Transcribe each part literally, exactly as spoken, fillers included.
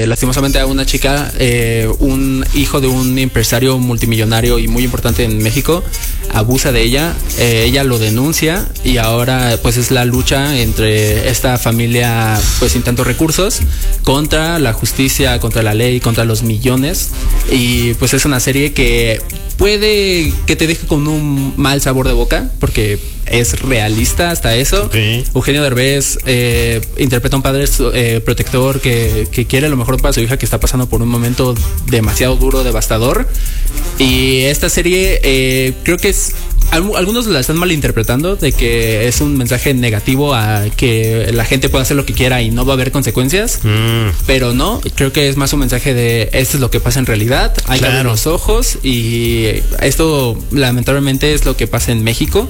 eh, lastimosamente a una chica, eh, un hijo de un empresario multimillonario y muy importante en México, abusa de ella, eh, ella lo denuncia y ahora pues es la lucha entre esta familia pues sin tantos recursos contra la justicia, contra la ley, contra los millones, y pues es una serie que puede que te deje con un mal sabor de boca porque es realista hasta eso. Okay. Eugenio Derbez eh, interpreta a un padre eh, protector que, que quiere lo mejor para su hija, que está pasando por un momento demasiado duro, devastador. Y esta serie eh, creo que es... Algunos la están malinterpretando de que es un mensaje negativo a que la gente pueda hacer lo que quiera y no va a haber consecuencias, mm. pero no, creo que es más un mensaje de esto es lo que pasa en realidad, hay que abrir los ojos, y esto lamentablemente es lo que pasa en México,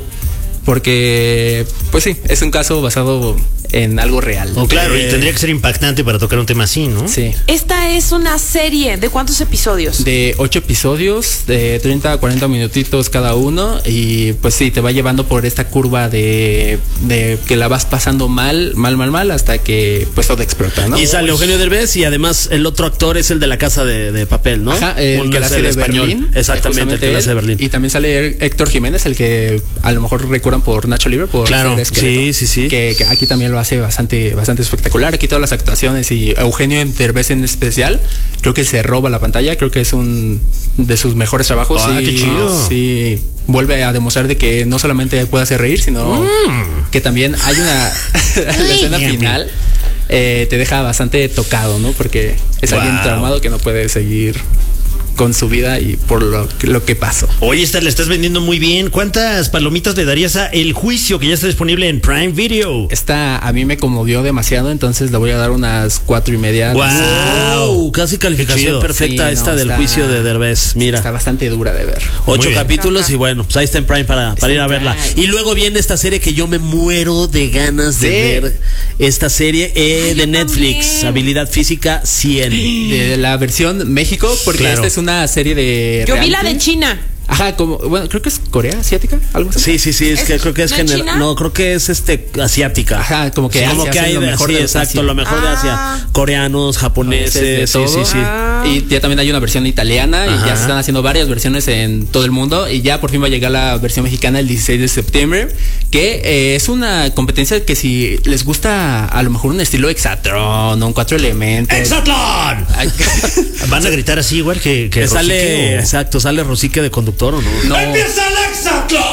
porque pues sí, es un caso basado en algo real. Oh, claro, eh, y tendría que ser impactante para tocar un tema así, ¿no? Sí. Esta es una serie, ¿de cuántos episodios? De ocho episodios, de treinta a cuarenta minutitos cada uno, y pues sí, te va llevando por esta curva de, de que la vas pasando mal, mal, mal, mal, hasta que pues todo explota, ¿no? Y sale Eugenio Derbez y además el otro actor es el de La Casa de, de Papel, ¿no? Ajá, el que la hace de español. Berlín. Exactamente, el que la hace de Berlín. Y también sale Héctor Jiménez, el que a lo mejor recuerdan por Nacho Libre, por claro, sí, sí, sí. Que, que aquí también lo hace bastante, bastante espectacular. Aquí todas las actuaciones, y Eugenio Derbez en especial, creo que se roba la pantalla, creo que es un de sus mejores trabajos. Ah, y, qué chido. Sí, vuelve a demostrar de que no solamente puede hacer reír, sino mm. que también hay una la escena final eh, te deja bastante tocado, ¿no? Porque es wow. alguien traumado que no puede seguir con su vida y por lo, lo que pasó. Oye, esta le estás vendiendo muy bien. ¿Cuántas palomitas le darías a El Juicio, que ya está disponible en Prime Video? Esta a mí me conmovió demasiado, entonces le voy a dar unas cuatro y media. ¡Wow! Casi calificación perfecta sí, esta no, del está, Juicio de Derbez. Mira. Está bastante dura de ver. Ocho capítulos y bueno, pues ahí está en Prime para, para ir a verla. Y luego viene esta serie que yo me muero de ganas de sí. ver. Esta serie eh, Ay, de Netflix, también. Habilidad Física cien. De la versión México, porque claro. esta es una serie de yo reality. Vi la de China. Ajá, como, bueno, creo que es Corea, asiática, algo así. Sí, sí, sí, es, ¿Es que creo que es ¿no general. China? No, creo que es este asiática. Ajá, como que, sí, Asia, como que hay lo de, mejor sí, de exacto, Asia. lo mejor ah. de Asia. Coreanos, japoneses, sí, sí, sí, sí. Ah. Y ya también hay una versión italiana. Ajá. Y ya se están haciendo varias versiones en todo el mundo. Y ya por fin va a llegar la versión mexicana el dieciséis de septiembre. Que eh, es una competencia que si les gusta a lo mejor un estilo Exatlón o un Cuatro Elementos. ¡Exatlón! Van a gritar así igual que, que, que sale, o... exacto, sale Rosique de conductor, ¿o no? No. ¡Empieza el Exatlón!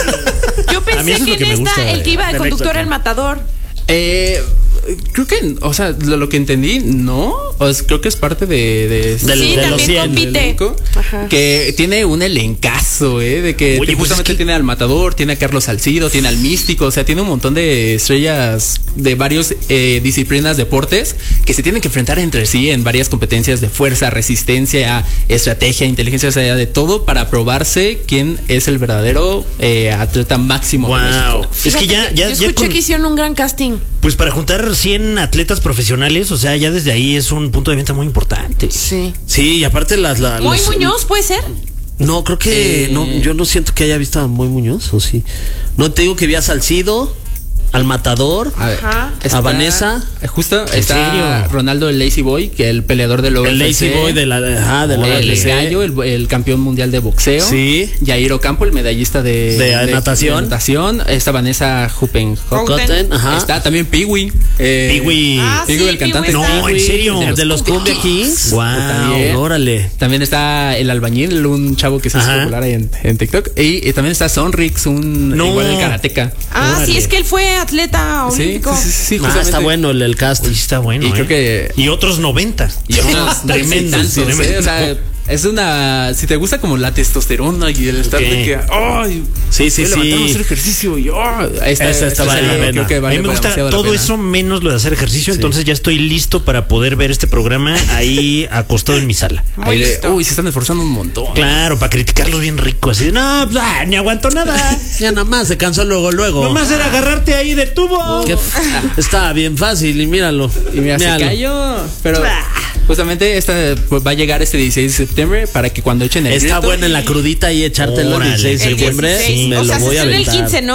Yo pensé que, que en esta gusta, el que iba de conductor era el matador. Eh... Creo que, o sea, lo, lo que entendí, no, o sea, creo que es parte de, de, sí, de, de los cien, elenco, que tiene un elencazo, eh, de que Oye, justamente pues es que... tiene al Matador, tiene a Carlos Salcido, tiene al Místico, o sea, tiene un montón de estrellas de varios eh, disciplinas, deportes, que se tienen que enfrentar entre sí en varias competencias de fuerza, resistencia, estrategia, inteligencia, o sea, de todo para probarse quién es el verdadero eh, atleta máximo. Wow. De México. Es que ya, ya, yo escuché ya con... que hicieron un gran casting. Pues para juntar cien atletas profesionales, o sea, ya desde ahí es un punto de venta muy importante. Sí. Sí, y aparte las... La, ¿Muy los, Muñoz puede ser? No, creo que... Eh... no, yo no siento que haya visto a Muy Muñoz, o sí. No te digo que vi a Salcido, al Matador, Ajá. a Vanessa. Justo está serio? Ronaldo el Lazy Boy, que el peleador del U F C. El Lazy Boy de la, ajá, de la el U F C. Gallo, el, el campeón mundial de boxeo. Sí. Yair Ocampo, el medallista de, de, de natación. De natación. Está Vanessa Huppen. Ajá. Está también Peewee. Eh, Peewee. Ah, Peewee, sí, el cantante. No, Peewee, en serio. De los, de los Cumbia Kings. Wow, también. Órale. También está el Albañil, un chavo que se hizo popular ahí en, en TikTok. Y, y también está Sonrix, un no. igual el karateca. Ah, Órale. sí, es que él fue atleta olímpico. Sí, sí, sí, ah, está bueno el, el cast. Uy, está bueno. Y eh. creo que. Y otros noventa. Y otros tremendos. ¿eh? O sea, es una. Si te gusta como la testosterona y el estar okay. de que. ¡Ay! Sí, sí, sí. Levantarnos a hacer ejercicio y. ¡Oh! Esta, esta, esta vale la pena. Que vale a mí me gusta todo eso menos lo de hacer ejercicio. Sí. Entonces ya estoy listo para poder ver este programa ahí acostado en mi sala. Ahí de, uy, se están esforzando un montón. Claro, para criticarlos bien rico. Así de, no, pues, ah, ni aguanto nada. Ya nada más se cansó luego, luego. Nomás era agarrarte ahí de tubo. Qué, está bien fácil y míralo. Y mira, míralo. Se cayó. Pero justamente esta pues, va a llegar este dieciséis de septiembre para que cuando echen el está grito, buena en la crudita y echártelo el dieciséis de septiembre. Sí, me o lo sea, voy a aventar. El quince, ¿no?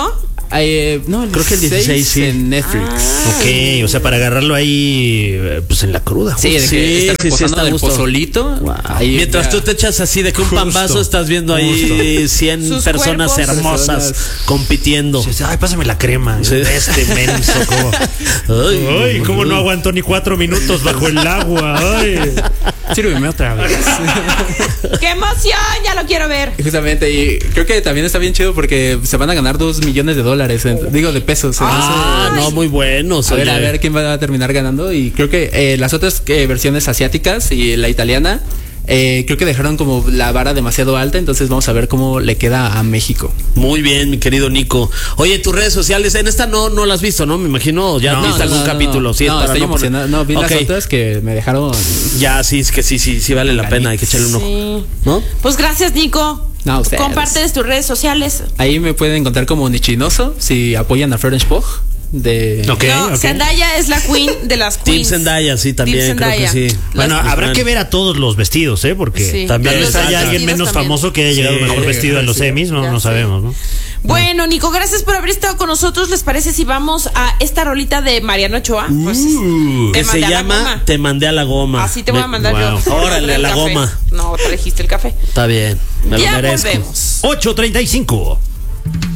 Eh, no, creo que el dieciséis sí. en Netflix. Ah. Ok, o sea, para agarrarlo ahí, pues en la cruda. Sí, de que sí, está sí, sí, está del justo. pozolito. Wow. Ahí, mientras ya. tú te echas así de que un Justo, pambazo, estás viendo ahí Sus cien personas cuerpos. hermosas Personas. compitiendo. Sí, sí, ay, pásame la crema. Sí. Este menso, como. Ay, Ay, cómo no aguantó ni cuatro minutos bajo el agua. Ay. Sírveme otra vez. ¡Qué emoción! Ya lo quiero ver. Justamente, y creo que también está bien chido porque se van a ganar dos millones de dólares, en- digo, de pesos. Ah, Entonces, no, muy buenos. a ver, oye. a ver quién va a terminar ganando. Y creo que eh, las otras eh, versiones asiáticas y la italiana, eh, creo que dejaron como la vara demasiado alta. Entonces vamos a ver cómo le queda a México. Muy bien, mi querido Nico. Oye, tus redes sociales, en esta no, no la has visto, ¿no? Me imagino, ya No, viste no, algún no, capítulo. No, Sí, es no para estoy no poner- emocionado. No, vi Ok. las otras que me dejaron. Ya, sí, es que sí, sí, sí vale la pena, hay que echarle un ojo. Sí. ¿No? Pues gracias, Nico. No, ustedes. Compartes tus redes sociales. Ahí me pueden encontrar como Nichinoso si apoyan a Florence Pugh. De Ok, no, ok. Zendaya es la queen de las Team queens. Zendaya, sí, también, Team creo que Zendaya. sí. Bueno, Las- habrá que ver a todos los vestidos, ¿eh? Porque Sí. También tal vez exacto. haya alguien Vestidos menos también. famoso que haya llegado Sí, mejor vestido en los sí. semis, no, Ya no sé. sabemos, ¿no? Bueno, Nico, gracias por haber estado con nosotros. ¿Les parece si vamos a esta rolita de Mariano Ochoa? Pues, Uh, te Que se mandé a la llama goma. Te mandé a la goma. Así te voy a Me- mandar wow. yo. Órale, a la El café. goma. No, trajiste el café. Está bien, me lo Ya merezco. volvemos. ocho treinta y cinco.